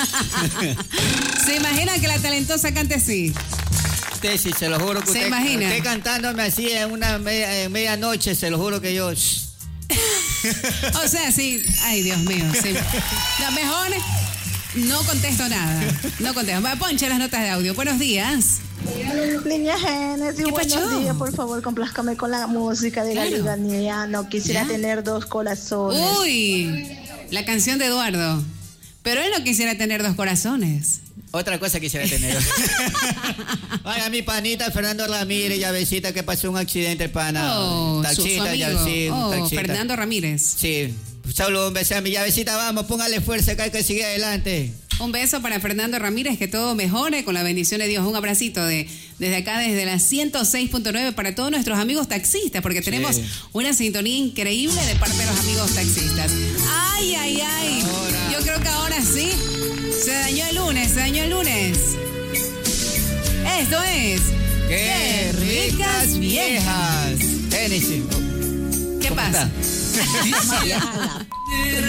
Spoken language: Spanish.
¿Se imagina que la talentosa cante así? Usted sí, se lo juro que ¿Se usted, imagina? usted cantándome así en medianoche, se lo juro que yo... O sea, sí. Ay, Dios mío. Sí. No, mejor no contesto nada. No contesto. Va, ponche las notas de audio. Buenos días. Niña Génesis, ¿Qué buenos pacho? días, por favor, complázcame con la música de Claro. Galilea. Quisiera ¿Ya? tener 2 corazones. Uy, la canción de Eduardo. Pero él no quisiera tener 2 corazones. Otra cosa quisiera tener. Ay, a mi panita Fernando Ramírez, llavecita, que pasó un accidente, el pana. Oh, su amigo. Taxita. Fernando Ramírez. Sí. Solo un beso a mi llavecita, vamos, póngale fuerza, que hay que seguir adelante. Un beso para Fernando Ramírez, que todo mejore con la bendición de Dios. Un abracito desde acá, desde la 106.9 para todos nuestros amigos taxistas, porque tenemos una sintonía increíble de parte de los amigos taxistas. ¡Ay, ay, ay! Ahora. Yo creo que ahora sí. Se dañó el lunes. Esto es... ¡Qué ricas viejas! Génesis. ¿Qué ¿Cómo pasa? está?